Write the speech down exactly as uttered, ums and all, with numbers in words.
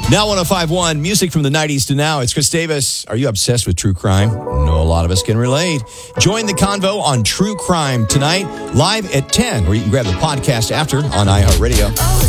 Now one oh five point one, music from the nineties to now. It's Chris Davis. Are you obsessed with true crime? No, a lot of us can relate. Join the convo on True Crime tonight, live at ten, or you can grab the podcast after on iHeartRadio.